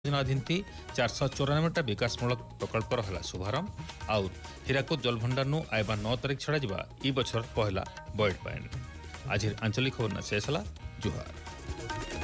योजनाधीन 494टा विकासमूलक प्रकल्पर है शुभारंभ आउ हीराकुद जलभंडार नु आइबा 9 तारिख छड़ा जिबा ई बछर पहला बॉइड पाइन आज आंचलिक खबर न शेष जुहार।